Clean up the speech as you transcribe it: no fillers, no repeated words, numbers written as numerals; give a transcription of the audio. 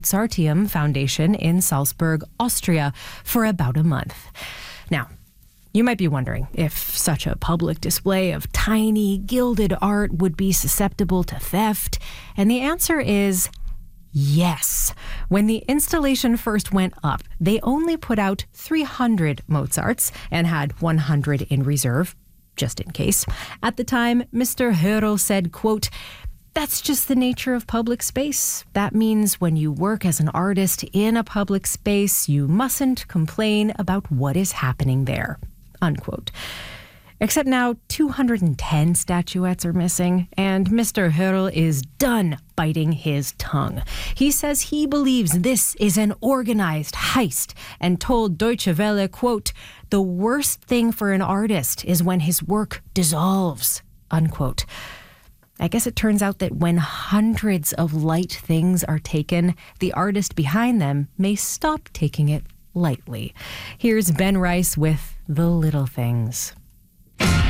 Mozarteum Foundation in Salzburg, Austria, for about a month. Now, you might be wondering if such a public display of tiny, gilded art would be susceptible to theft, and the answer is yes. When the installation first went up, they only put out 300 Mozarts and had 100 in reserve, just in case. At the time, Mr. Hörl said, quote, "That's just the nature of public space. That means when you work as an artist in a public space, you mustn't complain about what is happening there," unquote. Except now 210 statuettes are missing, and Mr. Hörl is done biting his tongue. He says he believes this is an organized heist and told Deutsche Welle, quote, "The worst thing for an artist is when his work dissolves," unquote. I guess it turns out that when hundreds of light things are taken, the artist behind them may stop taking it lightly. Here's Ben Rice with The Little Things.